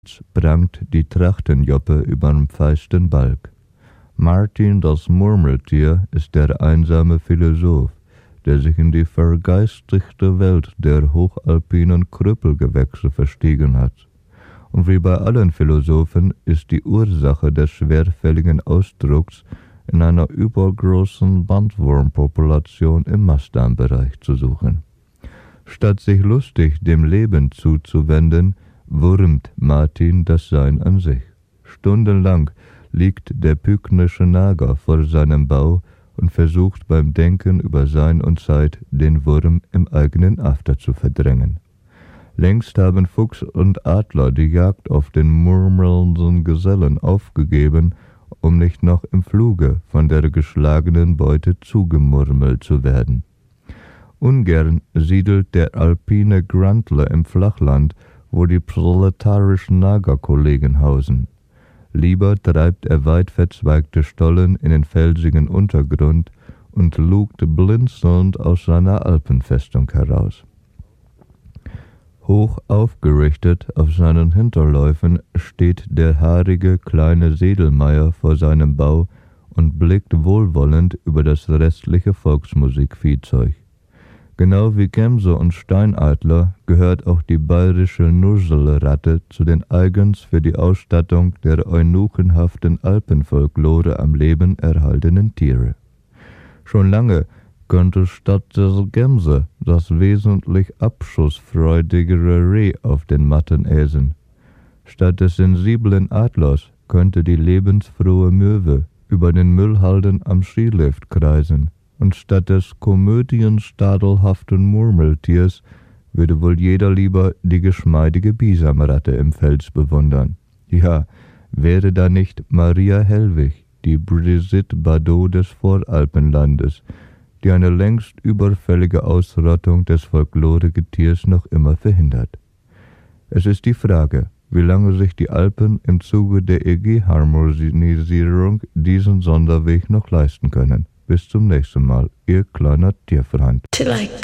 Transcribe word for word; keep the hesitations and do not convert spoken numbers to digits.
prangt die Trachtenjoppe überm feisten Balk. Martin, das Murmeltier, ist der einsame Philosoph, der sich in die vergeistigte Welt der hochalpinen Krüppelgewächse verstiegen hat. Und wie bei allen Philosophen ist die Ursache des schwerfälligen Ausdrucks in einer übergroßen Bandwurmpopulation im Mastdarmbereich zu suchen. Statt sich lustig dem Leben zuzuwenden, wurmt Martin das Sein an sich. Stundenlang liegt der pyknische Nager vor seinem Bau und versucht beim Denken über Sein und Zeit den Wurm im eigenen After zu verdrängen. Längst haben Fuchs und Adler die Jagd auf den murmelnden Gesellen aufgegeben, um nicht noch im Fluge von der geschlagenen Beute zugemurmelt zu werden. Ungern siedelt der alpine Grantler im Flachland, wo die proletarischen Nagerkollegen hausen. Lieber treibt er weit verzweigte Stollen in den felsigen Untergrund und lugt blinzelnd aus seiner Alpenfestung heraus. Hoch aufgerichtet auf seinen Hinterläufen steht der haarige kleine Sedelmeier vor seinem Bau und blickt wohlwollend über das restliche Volksmusikviehzeug. Genau wie Gemse und Steinadler gehört auch die bayerische Nusselratte zu den eigens für die Ausstattung der eunuchenhaften Alpenfolklore am Leben erhaltenen Tiere. Schon lange könnte statt der Gemse das wesentlich abschussfreudigere Reh auf den Matten äsen. Statt des sensiblen Adlers könnte die lebensfrohe Möwe über den Müllhalden am Skilift kreisen. Und statt des komödienstadelhaften Murmeltiers würde wohl jeder lieber die geschmeidige Bisamratte im Fels bewundern. Ja, wäre da nicht Maria Hellwig, die Brigitte Bardot des Voralpenlandes, die eine längst überfällige Ausrottung des Folkloregetiers noch immer verhindert. Es ist die Frage, wie lange sich die Alpen im Zuge der E G-Harmonisierung diesen Sonderweg noch leisten können. Bis zum nächsten Mal, Ihr kleiner Tierfreund.